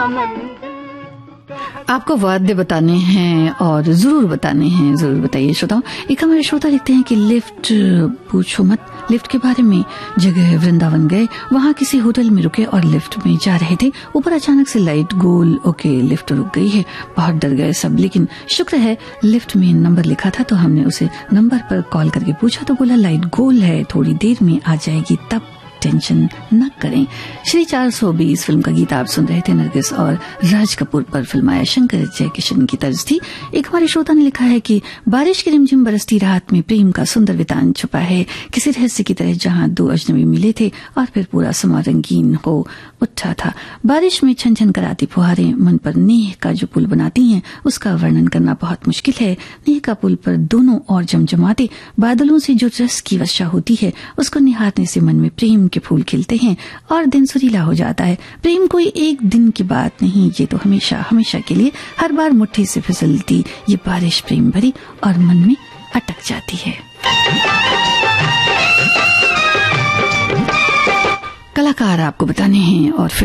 आपको वाद्य बताने हैं और जरूर बताने हैं, जरूर बताइए श्रोताओं। एक हमारे श्रोता लिखते हैं कि लिफ्ट पूछो मत, लिफ्ट के बारे में। जगह वृंदावन गए, वहां किसी होटल में रुके और लिफ्ट में जा रहे थे। ऊपर अचानक से लाइट गोल, ओके लिफ्ट रुक गई है। बहुत डर गए सब, लेकिन शुक्र है लिफ्ट में नंबर लिखा था तो हमने उसे नंबर पर कॉल करके पूछा तो बोला लाइट गोल है, थोड़ी देर में आ जाएगी, तब टेंशन न करें। श्री 420 फिल्म का गीत आप सुन रहे थे। नरगिस और राज कपूर पर फिल्माया शंकर जयकिशन की तर्ज थी। एक हमारे श्रोता ने लिखा है कि बारिश की रिमझिम बरसती रात में प्रेम का सुंदर वितान छुपा है, किसी रहस्य की तरह जहां दो अजनबी मिले थे और फिर पूरा समा रंगीन हो उठा था। बारिश में छन छन कराती फुहारें मन पर नेह का जो पुल बनाती हैं, उसका वर्णन करना बहुत मुश्किल है। नेह का पुल पर दोनों और जमजमाते बादलों से जो रस की वर्षा होती है, उसको निहारने से मन में प्रेम के फूल खिलते हैं और दिन सुरीला हो जाता है। प्रेम कोई एक दिन की बात नहीं, ये तो हमेशा हमेशा के लिए, हर बार मुट्ठी से फिसलती ये बारिश प्रेम भरी और मन में अटक जाती है। कलाकार आपको बताने हैं और